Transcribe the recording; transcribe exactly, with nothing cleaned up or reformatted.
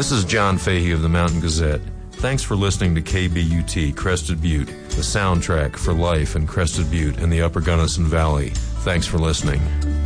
This is John Fahey of the Mountain Gazette. Thanks for listening to K B U T Crested Butte, the soundtrack for life in Crested Butte and the Upper Gunnison Valley. Thanks for listening.